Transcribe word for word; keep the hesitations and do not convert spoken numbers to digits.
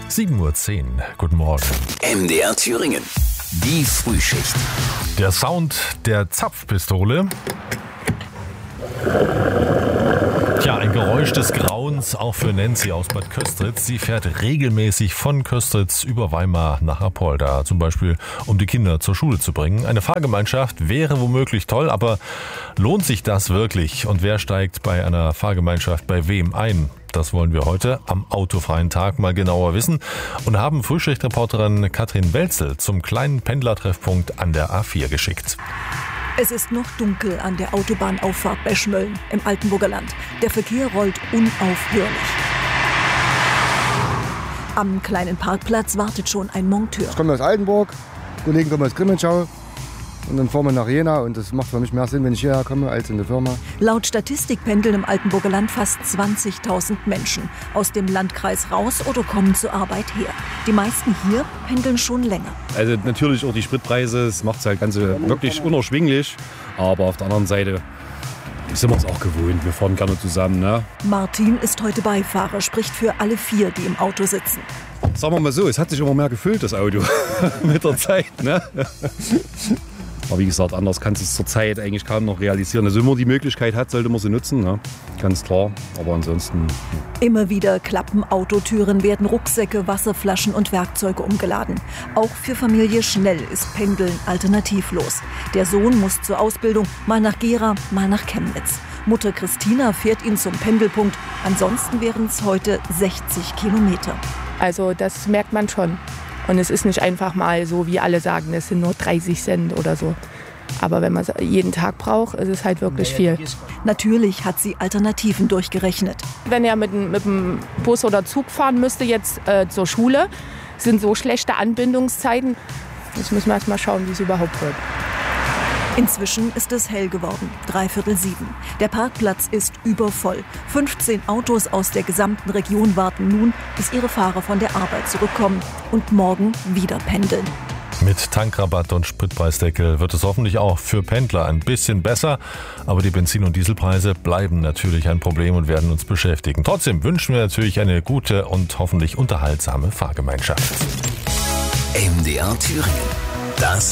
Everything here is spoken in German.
sieben Uhr zehn. Guten Morgen. M D R Thüringen. Die Frühschicht. Der Sound der Zapfpistole. Tja, ein Geräusch des Grauens auch für Nancy aus Bad Köstritz. Sie fährt regelmäßig von Köstritz über Weimar nach Apolda, zum Beispiel um die Kinder zur Schule zu bringen. Eine Fahrgemeinschaft wäre womöglich toll, aber lohnt sich das wirklich? Und wer steigt bei einer Fahrgemeinschaft bei wem ein? Das wollen wir heute am autofreien Tag mal genauer wissen und haben Frühschichtreporterin Katrin Welzel zum kleinen Pendlertreffpunkt an der A vier geschickt. Es ist noch dunkel an der Autobahnauffahrt bei Schmölln im Altenburger Land. Der Verkehr rollt unaufhörlich. Am kleinen Parkplatz wartet schon ein Monteur. Ich komme aus Altenburg, Kollegen kommen aus Grimmenschau und dann fahren wir nach Jena und das macht für mich mehr Sinn, wenn ich hierher komme, als in der Firma. Laut Statistik pendeln im Altenburger Land fast zwanzigtausend Menschen aus dem Landkreis raus oder kommen zur Arbeit her. Die meisten hier pendeln schon länger. Also natürlich auch die Spritpreise, das macht es halt Ganze wirklich unerschwinglich, aber auf der anderen Seite sind wir es auch gewohnt, wir fahren gerne zusammen. Ne? Martin ist heute Beifahrer, spricht für alle vier, die im Auto sitzen. Sagen wir mal so, es hat sich immer mehr gefüllt, das Auto, mit der Zeit. Ne? Aber wie gesagt, anders kannst du es zur Zeit eigentlich kaum noch realisieren. Also wenn man die Möglichkeit hat, sollte man sie nutzen, ne? Ganz klar. Aber ansonsten... Ja. Immer wieder klappen Autotüren, werden Rucksäcke, Wasserflaschen und Werkzeuge umgeladen. Auch für Familie Schnell ist Pendeln alternativlos. Der Sohn muss zur Ausbildung mal nach Gera, mal nach Chemnitz. Mutter Christina fährt ihn zum Pendelpunkt. Ansonsten wären es heute sechzig Kilometer. Also das merkt man schon. Und es ist nicht einfach mal so, wie alle sagen, es sind nur dreißig Cent oder so. Aber wenn man es jeden Tag braucht, ist es halt wirklich viel. Natürlich hat sie Alternativen durchgerechnet. Wenn er mit, mit dem Bus oder Zug fahren müsste jetzt äh, zur Schule, sind so schlechte Anbindungszeiten. Jetzt müssen wir erst mal schauen, wie es überhaupt wird. Inzwischen ist es hell geworden, dreiviertel sieben. Der Parkplatz ist übervoll. fünfzehn Autos aus der gesamten Region warten nun, bis ihre Fahrer von der Arbeit zurückkommen und morgen wieder pendeln. Mit Tankrabatt und Spritpreisdeckel wird es hoffentlich auch für Pendler ein bisschen besser. Aber die Benzin- und Dieselpreise bleiben natürlich ein Problem und werden uns beschäftigen. Trotzdem wünschen wir natürlich eine gute und hoffentlich unterhaltsame Fahrgemeinschaft. M D R Thüringen. Das